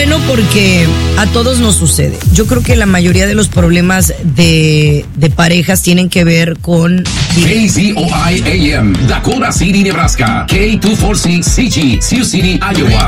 bueno porque a todos nos sucede. Yo creo que la mayoría de los problemas de parejas tienen que ver con... KZOI AM, Dakota City, Nebraska. K246CG, Sioux City, Iowa.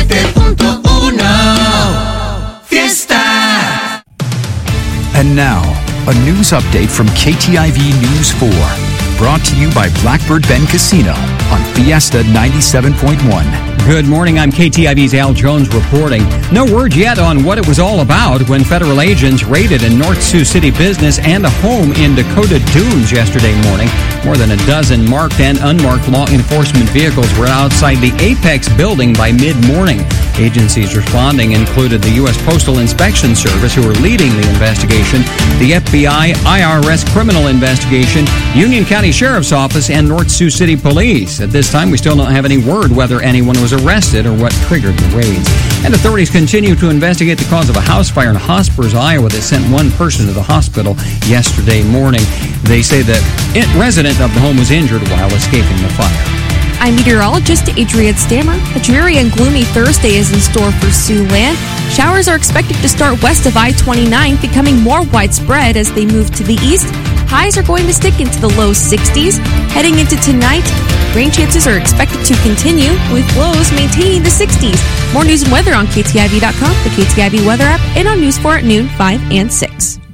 97.1 Fiesta. And now, a news update from KTIV News 4. Brought to you by Blackbird Bend Casino on Fiesta 97.1. Good morning, I'm KTIV's Al Jones reporting. No word yet on what it was all about when federal agents raided a North Sioux City business and a home in Dakota Dunes yesterday morning. More than a dozen marked and unmarked law enforcement vehicles were outside the Apex building by mid-morning. Agencies responding included the U.S. Postal Inspection Service, who are leading the investigation, the FBI, IRS Criminal Investigation, Union County Sheriff's Office, and North Sioux City Police. At this time, we still don't have any word whether anyone was arrested or what triggered the raids. And authorities continue to investigate the cause of a house fire in Hospers, Iowa, that sent one person to the hospital yesterday morning. They say that a resident of the home was injured while escaping the fire. I'm meteorologist Adrienne Stammer. A dreary and gloomy Thursday is in store for Siouxland. Showers are expected to start west of I-29, becoming more widespread as they move to the east. Highs are going to stick into the low 60s. Heading into tonight, rain chances are expected to continue, with lows maintaining the 60s. More news and weather on KTIV.com, the KTIV weather app, and on News 4 at noon, 5 and 6.